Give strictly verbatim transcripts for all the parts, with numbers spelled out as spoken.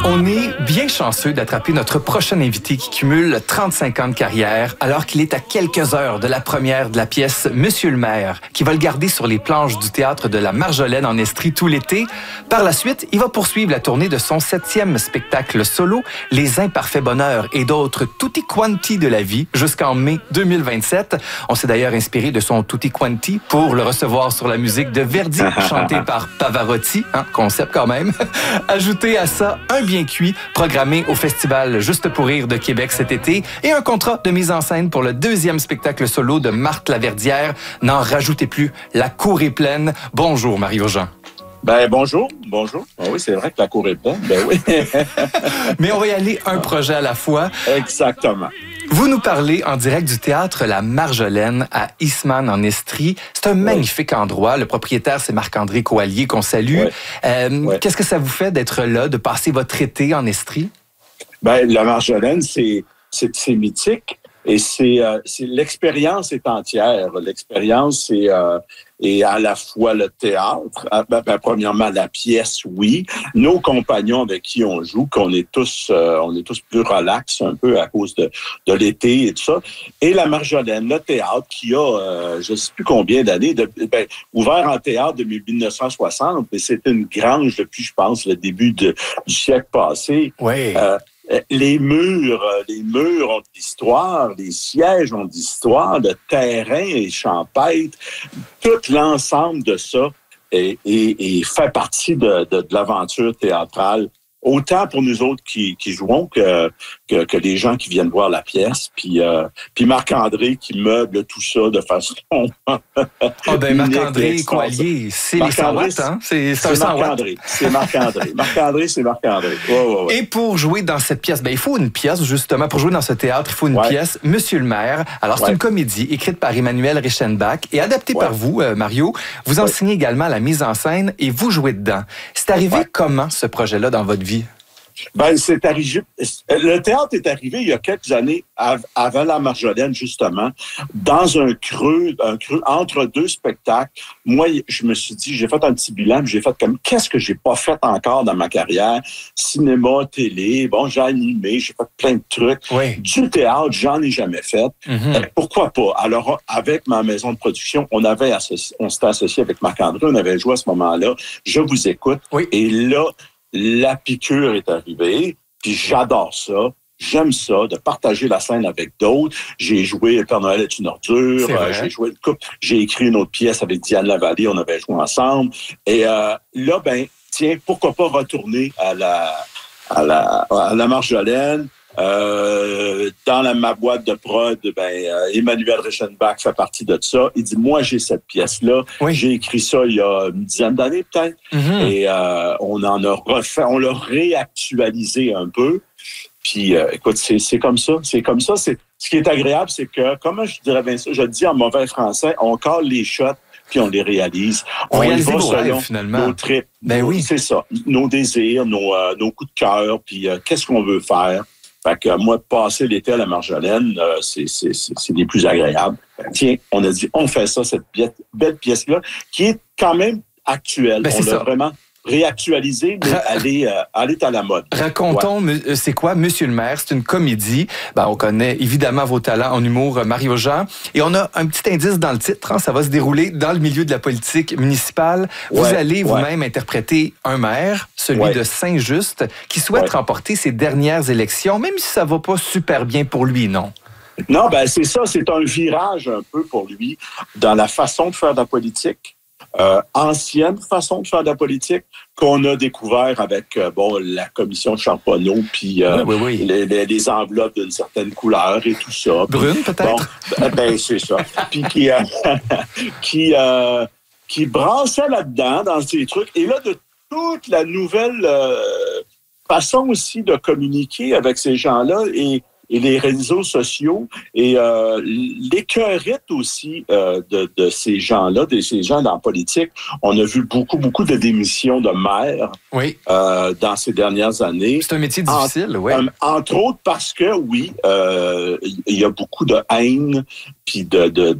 On est bien chanceux d'attraper notre prochain invité qui cumule trente-cinq ans de carrière alors qu'il est à quelques heures de la première de la pièce Monsieur le maire, qui va le garder sur les planches du théâtre de la Marjolaine en Estrie tout l'été. Par la suite, il va poursuivre la tournée de son septième spectacle solo, Les Imparfaits Bonheurs et d'autres tutti quanti de la vie jusqu'en mai deux mille vingt-sept. On s'est d'ailleurs inspiré de son tutti quanti pour le recevoir sur la musique de Verdi, chantée par Pavarotti, hein, concept quand même. Ajoutez à ça un bien cuit, programmé au Festival Juste pour rire de Québec cet été, et un contrat de mise en scène pour le deuxième spectacle solo de Marthe Laverdière. N'en rajoutez plus, la cour est pleine. Bonjour Mario-Jean. Ben bonjour, bonjour. Oh oui, c'est vrai que la cour est pleine, ben oui. Mais on va y aller un projet à la fois. Exactement. Vous nous parlez en direct du théâtre La Marjolaine à Eastman en Estrie. C'est un magnifique oui. endroit. Le propriétaire, c'est Marc-André Coallier, qu'on salue. Oui. Euh, oui. Qu'est-ce que ça vous fait d'être là, de passer votre été en Estrie? Ben, La Marjolaine, c'est, c'est, c'est mythique. Et c'est, euh, c'est l'expérience est entière. L'expérience, c'est euh, et à la fois le théâtre, ben, ben, premièrement la pièce, oui. Nos compagnons avec qui on joue, qu'on est tous, euh, on est tous plus relax un peu à cause de, de l'été et tout ça. Et la Marjolaine, le théâtre qui a, euh, je ne sais plus combien d'années, de, ben, ouvert en théâtre depuis dix-neuf cent soixante, mais c'était une grange depuis, je pense, le début de, du siècle passé. Oui. Euh, Les murs, les murs ont de l'histoire, les sièges ont de l'histoire, le terrain est champêtre, tout l'ensemble de ça est, est, est fait partie de, de, de l'aventure théâtrale. Autant pour nous autres qui, qui jouons que, que, que les gens qui viennent voir la pièce. Puis, euh, puis Marc-André qui meuble tout ça de façon... Ah oh ben Marc-André Coallier, c'est les cent watts, hein? C'est, c'est, c'est Marc-André. C'est Marc-André. Marc-André, c'est Marc-André. Ouais, ouais, ouais. Et pour jouer dans cette pièce, ben il faut une pièce, justement. Pour jouer dans ce théâtre, il faut une ouais. pièce, Monsieur le maire. Alors, c'est ouais. une comédie écrite par Emmanuel Reichenbach et adaptée ouais. par vous, euh, Mario. Vous enseignez ouais. également la mise en scène et vous jouez dedans. C'est arrivé ouais. comment, ce projet-là, dans votre vie? Ben, c'est arrivé. Le théâtre est arrivé il y a quelques années avant la Marjolaine, justement, dans un creux, un creux entre deux spectacles. Moi, je me suis dit, j'ai fait un petit bilan, j'ai fait comme qu'est-ce que j'ai pas fait encore dans ma carrière? Cinéma, télé, bon, j'ai animé, j'ai fait plein de trucs. Oui. Du théâtre, j'en ai jamais fait. Mm-hmm. Pourquoi pas? Alors, avec ma maison de production, on avait associé, on s'était associé avec Marc-André, on avait joué à ce moment-là. Je vous écoute. Oui. Et là, la piqûre est arrivée, puis j'adore ça. J'aime ça, de partager la scène avec d'autres. J'ai joué Le Père Noël est une ordure, euh, j'ai joué une coupe, j'ai écrit une autre pièce avec Diane Lavallée, on avait joué ensemble. Et euh, là, ben, tiens, pourquoi pas retourner à la, à la, à la Marjolaine. Euh, dans la, ma boîte de prod, ben, euh, Emmanuel Reichenbach fait partie de ça. Il dit, moi, j'ai cette pièce-là. Oui. J'ai écrit ça il y a une dizaine d'années, peut-être. Mm-hmm. Et euh, on en a refait, on l'a réactualisé un peu. Puis, euh, écoute, c'est, c'est comme ça. C'est comme ça. C'est, ce qui est agréable, c'est que, comment je dirais bien ça, je le dis en mauvais français, on colle les shots puis on les réalise. On y va selon rêves, finalement. Nos trips. Ben nos, oui. C'est ça. Nos désirs, nos, euh, nos coups de cœur, puis euh, qu'est-ce qu'on veut faire. Fait que moi, passer l'été à la Marjolaine, euh, c'est, c'est, c'est, c'est des plus agréables. Tiens, on a dit, on fait ça, cette belle, belle pièce-là, qui est quand même actuelle. Ben, on l'a ça. vraiment réactualisée, mais Ra- elle, est, euh, elle est à la mode. Racontons, ouais. c'est quoi Monsieur le maire? C'est une comédie. Ben, on connaît évidemment vos talents en humour, Mario-Jean. Et on a un petit indice dans le titre. Hein, ça va se dérouler dans le milieu de la politique municipale. Vous ouais, allez ouais. vous-même interpréter un maire, celui ouais. de Saint-Just, qui souhaite ouais. remporter ses dernières élections, même si ça va pas super bien pour lui, non? Non, ben c'est ça. C'est un virage un peu pour lui dans la façon de faire de la politique. Euh, ancienne façon de faire de la politique qu'on a découvert avec euh, bon la commission Charbonneau puis euh, oui, oui, oui. Les, les, les enveloppes d'une certaine couleur et tout ça. Brune peut-être. Bon, ben, ben c'est ça. Puis qui euh, qui euh, qui brassait là-dedans dans ces trucs et là de toute la nouvelle euh, façon aussi de communiquer avec ces gens-là et et les réseaux sociaux et euh, l'écœurite aussi euh, de, de ces gens-là, de ces gens dans la politique. On a vu beaucoup, beaucoup de démissions de maires oui. euh, dans ces dernières années. C'est un métier difficile, en, oui. Euh, entre autres parce que, oui, il euh, y a beaucoup de haine puis de... de, de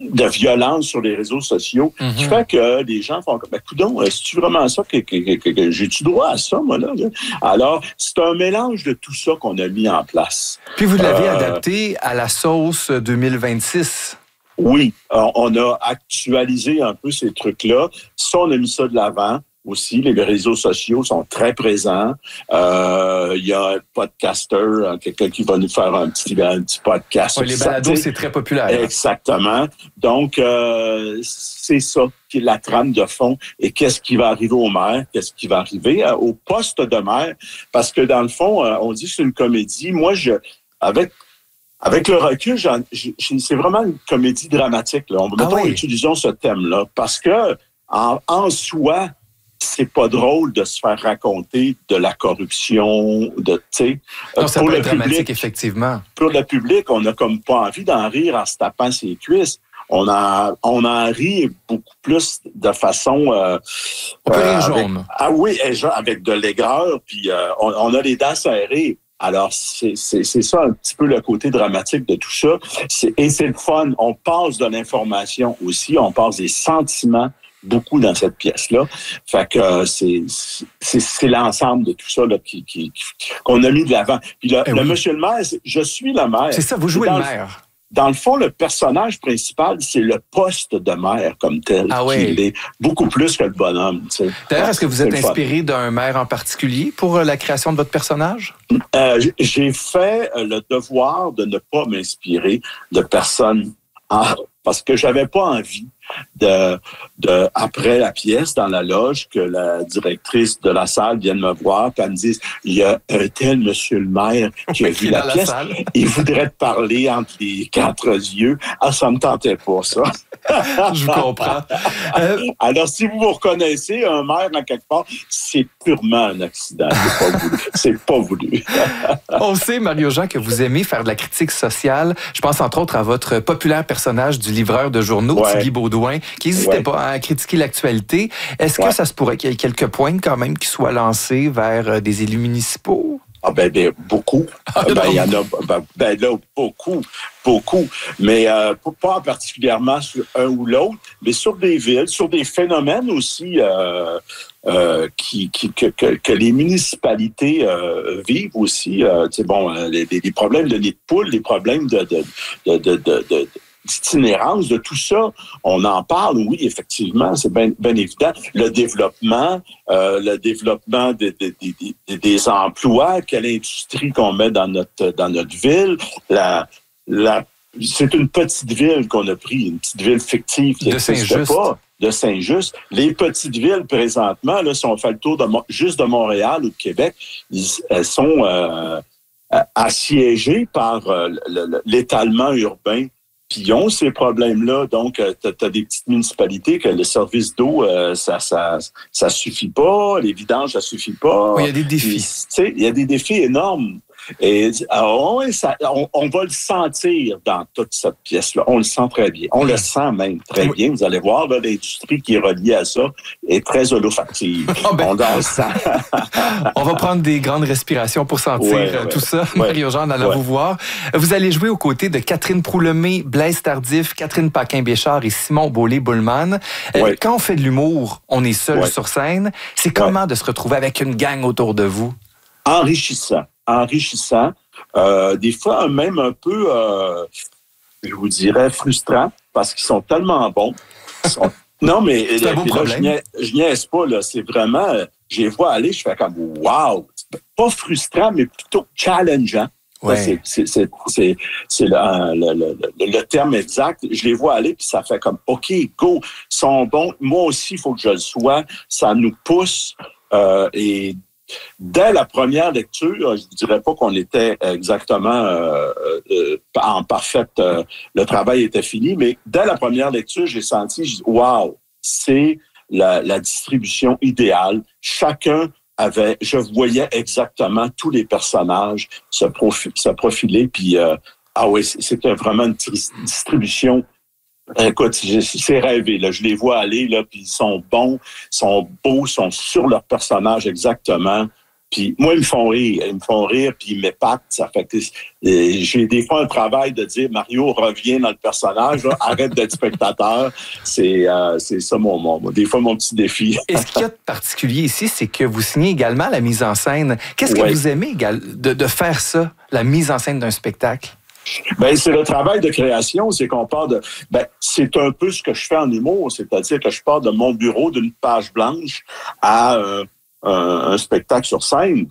de violence sur les réseaux sociaux, mm-hmm. qui fait que les gens font comme, ben, coudonc, c'est-tu vraiment ça que, que, que, que j'ai-tu droit à ça, moi, là? Alors, c'est un mélange de tout ça qu'on a mis en place. Puis vous l'avez euh, adapté à la sauce deux mille vingt-six. Oui, on a actualisé un peu ces trucs-là. Ça, on a mis ça de l'avant. Aussi, les réseaux sociaux sont très présents. Euh, il y a un podcaster, quelqu'un qui va nous faire un petit, un petit podcast. Oui, les balados, c'est très populaire. Exactement. Donc, euh, c'est ça qui est la trame de fond. Et qu'est-ce qui va arriver au maire? Qu'est-ce qui va arriver euh, au poste de maire? Parce que dans le fond, euh, on dit que c'est une comédie. Moi, je, avec Avec le recul, j'en, j'ai, c'est vraiment une comédie dramatique. Là. On, ah mettons, oui. Utilisons ce thème-là. Parce que, en, en soi, c'est pas drôle de se faire raconter de la corruption, de, tu sais. Non, ça peut être dramatique, effectivement. Pour le public, on n'a comme pas envie d'en rire en se tapant ses cuisses. On en, on en rit beaucoup plus de façon... Euh, on peut euh, rire jaune. Ah oui, avec de l'aigreur, puis euh, on, on a les dents serrées. Alors, c'est, c'est, c'est ça un petit peu le côté dramatique de tout ça. C'est, et c'est le fun. On passe de l'information aussi, on passe des sentiments beaucoup dans cette pièce-là. Fait que euh, c'est, c'est, c'est l'ensemble de tout ça là, qui, qui, qui, qu'on a mis de l'avant. Puis le, eh oui. le monsieur le maire, c'est, je suis le maire. C'est ça, vous jouez le maire. Dans le fond, le personnage principal, c'est le poste de maire comme tel. Ah oui. Il est beaucoup plus que le bonhomme. Tu sais. D'ailleurs, est-ce que vous êtes inspiré d'un maire en particulier pour la création de votre personnage? Euh, j'ai fait le devoir de ne pas m'inspirer de personnes en, parce que j'avais pas envie de, de, après la pièce, dans la loge, que la directrice de la salle vienne me voir et elle me dise, il y a un tel monsieur le maire qui a vu la pièce, la il voudrait te parler entre les quatre yeux. Ah, ça me tentait pas, ça. Je vous comprends. Euh... Alors, si vous vous reconnaissez un maire en quelque part, c'est purement un accident. C'est pas voulu. C'est pas voulu. On sait, Mario-Jean, que vous aimez faire de la critique sociale. Je pense entre autres à votre populaire personnage du livreur de journaux, ouais. Tigui Baudouin, qui n'hésitait ouais. pas à critiquer l'actualité. Est-ce ouais. que ça se pourrait qu'il y ait quelques points quand même qui soient lancés vers des élus municipaux? Ah ben, ben beaucoup. Ah, ben il y en a ben, ben là beaucoup, beaucoup. Mais euh, pas particulièrement sur un ou l'autre, mais sur des villes, sur des phénomènes aussi euh, euh, qui, qui que, que, que les municipalités euh, vivent aussi. Euh, tu sais, bon, les, les problèmes de nid de poule, les problèmes de de de de, de, de d'itinérance, de tout ça, on en parle, oui, effectivement, c'est bien, bien évident. Le développement, euh, le développement de, de, de, de, des emplois, quelle industrie qu'on met dans notre dans notre ville, la, la, c'est une petite ville qu'on a pris, une petite ville fictive qui n'existe pas, de Saint-Just. Les petites villes, présentement, là, si on fait le tour de juste de Montréal ou de Québec, ils, elles sont euh, assiégées par euh, l'étalement urbain. Puis ils ont ces problèmes-là. Donc, euh, tu as des petites municipalités que le service d'eau, euh, ça, ça ça suffit pas. Les vidanges, ça suffit pas. Oui, il y a des défis. Tu sais, il y a des défis énormes. Et alors, ça, on, on va le sentir dans toute cette pièce-là. On le sent très bien. On le sent même très oui. bien. Vous allez voir, là, l'industrie qui est reliée à ça est très olfactive. Oh ben. On le sent. On va prendre des grandes respirations pour sentir ouais, ouais, tout ça. Ouais. Mario-Jean, en allant ouais. vous voir. Vous allez jouer aux côtés de Catherine Proulemé, Blaise Tardif, Catherine Paquin-Béchard et Simon Beaulieu-Boulman. Ouais. Quand on fait de l'humour, on est seul ouais. sur scène. C'est comment ouais. de se retrouver avec une gang autour de vous? Enrichissant. enrichissant, euh, des fois même un peu, euh, je vous dirais, frustrant, parce qu'ils sont tellement bons. Ils sont... Non, mais c'est un beau là, problème. je, niaise, je niaise pas, là, c'est vraiment, je les vois aller, je fais comme, wow! Pas frustrant, mais plutôt challengeant. Ouais. Ça, c'est, c'est, c'est, c'est, c'est le, le, le, le terme exact. Je les vois aller, puis ça fait comme, OK, go, ils sont bons. Moi aussi, il faut que je le sois. Ça nous pousse. Euh, et dès la première lecture, je ne dirais pas qu'on était exactement euh, euh, en parfaite... Euh, le travail était fini, mais dès la première lecture, j'ai senti, je dis, wow, c'est la, la distribution idéale. Chacun avait... Je voyais exactement tous les personnages se, profi- se profiler, puis euh, ah oui, c'était vraiment une distribution... Écoute, c'est rêvé, là. Je les vois aller, là, puis ils sont bons, sont beaux, sont sur leur personnage exactement. Puis moi, ils me font rire. Ils me font rire, puis ils m'épatent. Ça fait que j'ai des fois un travail de dire, Mario, reviens dans le personnage, là, arrête d'être spectateur. C'est, euh, c'est ça mon, mon, des fois mon petit défi. Et ce qu'il y a de particulier ici, c'est que vous signez également la mise en scène. Qu'est-ce que ouais. vous aimez de, de faire ça, la mise en scène d'un spectacle? Ben c'est le travail de création, c'est qu'on part de. Ben c'est un peu ce que je fais en humour, c'est-à-dire que je pars de mon bureau d'une page blanche à euh, un, un spectacle sur scène.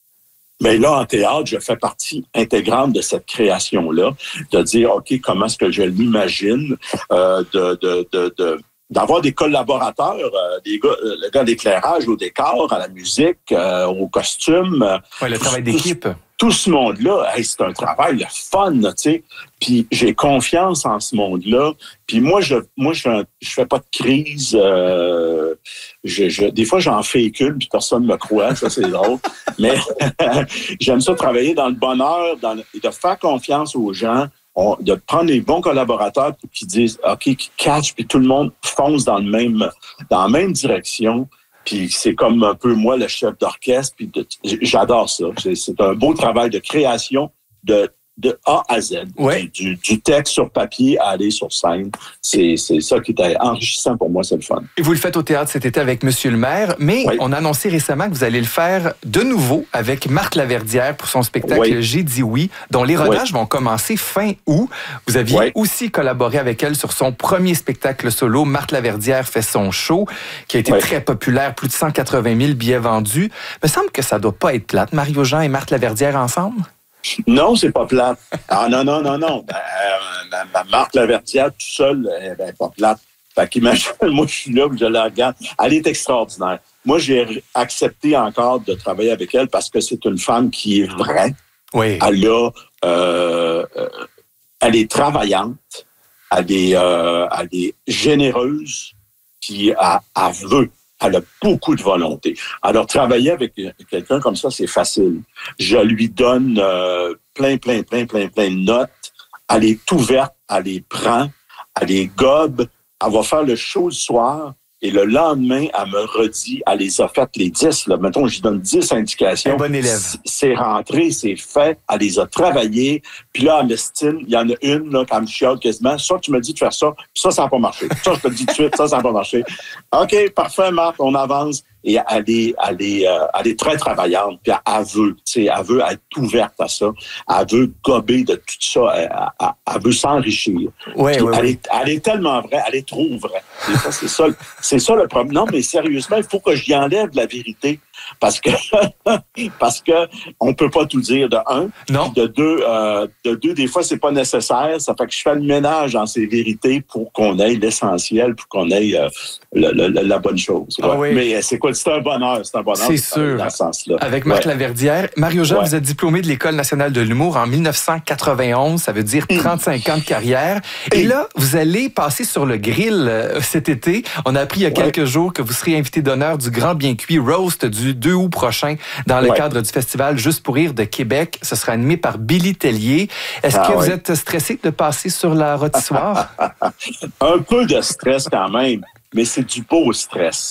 Mais là, en théâtre, je fais partie intégrante de cette création-là, de dire ok, comment est-ce que je l'imagine, euh, de, de, de, de d'avoir des collaborateurs, euh, des gars, euh, le gars d'éclairage, au décor, à la musique, euh, au costume. Euh, ouais, le travail d'équipe. Tout ce monde-là, hey, c'est un travail le fun, tu sais. Puis j'ai confiance en ce monde-là. Puis moi, je, moi, je, je fais pas de crise. Euh, je, je, des fois, j'en fais une, puis personne me croit. Ça, c'est drôle. Mais j'aime ça travailler dans le bonheur, dans le, de faire confiance aux gens, on, de prendre les bons collaborateurs qui disent, ok, qui catchent, puis tout le monde fonce dans le même, dans la même direction. Puis c'est comme un peu moi le chef d'orchestre. Puis de, j'adore ça. C'est, c'est un beau travail de création de, de A à Z. Ouais. Du, du texte sur papier à aller sur scène. C'est, c'est ça qui est enrichissant pour moi, c'est le fun. Et vous le faites au théâtre cet été avec Monsieur le maire, mais oui. on a annoncé récemment que vous allez le faire de nouveau avec Marthe Laverdière pour son spectacle oui. J'ai dit oui, dont les rodages oui. vont commencer fin août. Vous aviez oui. aussi collaboré avec elle sur son premier spectacle solo, Marthe Laverdière fait son show, qui a été oui. très populaire, plus de cent quatre-vingt mille billets vendus. Il me semble que ça doit pas être plate, Mario Jean et Marthe Laverdière ensemble? Non, c'est pas plate. Ah non, non, non, non. Ben, euh, ma Marthe Laverdière, tout seul, elle n'est pas plate. Fait qu'imagine, moi, je suis là, je la regarde. Elle est extraordinaire. Moi, j'ai accepté encore de travailler avec elle parce que c'est une femme qui est vraie. Oui. Elle a, euh, euh, elle est travaillante. Elle est, euh, elle est généreuse. Puis elle, elle veut. Elle a beaucoup de volonté. Alors, travailler avec quelqu'un comme ça, c'est facile. Je lui donne euh, plein, plein, plein, plein, plein de notes. Elle est ouverte, elle les prend, elle les gobe. Elle va faire le show le soir et le lendemain, elle me redit, elle les a faites les dix. Là. Mettons, je lui donne dix indications. Un bon élève. C'est rentré, c'est fait. Elle les a travaillées. Puis là, en estime, il y en a une, là, quand elle me chiale quasiment. Ça, tu me dis de faire ça, puis ça, ça n'a pas marché. Ça, je te le dis tout de suite, ça, ça n'a pas marché. OK, parfait, Marc, on avance. Et elle est, elle est, euh, elle est très travaillante, puis elle veut, tu sais, elle veut être ouverte à ça. Elle veut gober de tout ça. Elle, elle, elle veut s'enrichir. Ouais, ouais, elle, ouais. Est, elle est tellement vraie, elle est trop vraie. Des fois, c'est ça, c'est ça le problème. Non, mais sérieusement, il faut que j'y enlève la vérité. Parce que, parce que on peut pas tout dire de un. Non. De deux, euh, de deux, des fois, c'est pas nécessaire. Ça fait que je fais le ménage dans ces vérités pour qu'on ait l'essentiel, pour qu'on ait euh, le, le, la bonne chose. Ouais. Ah oui. Mais c'est quoi? C'est un bonheur. C'est un bonheur. C'est sûr. Dans ce sens-là. Avec Marthe ouais. Laverdière. Mario Jean, ouais. vous êtes diplômé de l'École nationale de l'humour en dix-neuf cent quatre-vingt-onze. Ça veut dire trente-cinq ans de carrière. Et là, vous allez passer sur le grill euh, cet été. On a appris il y a quelques ouais. jours que vous serez invité d'honneur du Grand Bien Cuit Roast du deux août prochain dans le ouais. cadre du festival Juste pour rire de Québec. Ce sera animé par Billy Tellier. Est-ce ah, que ouais. vous êtes stressé de passer sur la rôtissoire? Un peu de stress quand même, mais c'est du beau stress.